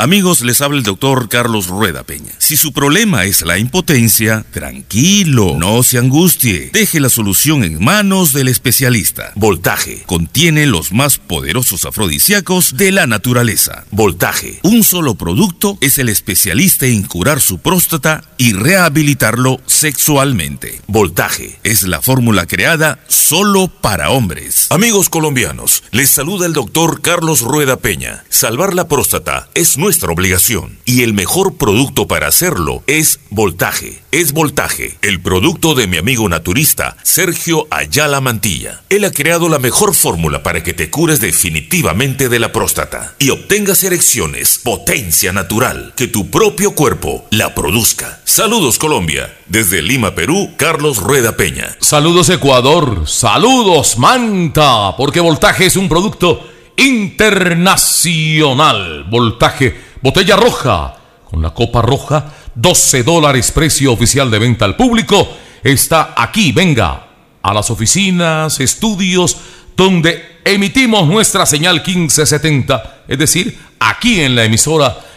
Amigos, les habla el doctor Carlos Rueda Peña. Si su problema es la impotencia, tranquilo, no se angustie. Deje la solución en manos del especialista. Voltaje contiene los más poderosos afrodisíacos de la naturaleza. Voltaje, un solo producto, es el especialista en curar su próstata y rehabilitarlo sexualmente. Voltaje es la fórmula creada solo para hombres. Amigos colombianos, les saluda el doctor Carlos Rueda Peña. Salvar la próstata es nuestra obligación y el mejor producto para hacerlo es Voltaje. Es Voltaje, el producto de mi amigo naturista Sergio Ayala Mantilla. Él ha creado la mejor fórmula para que te cures definitivamente de la próstata y obtengas erecciones, potencia natural, que tu propio cuerpo la produzca. Saludos Colombia, desde Lima, Perú, Carlos Rueda Peña. Saludos Ecuador, saludos Manta, porque Voltaje es un producto internacional. Voltaje, botella roja, con la copa roja, $12, precio oficial de venta al público. Está aquí, venga, a las oficinas, estudios, donde emitimos nuestra señal 1570, es decir, aquí en la emisora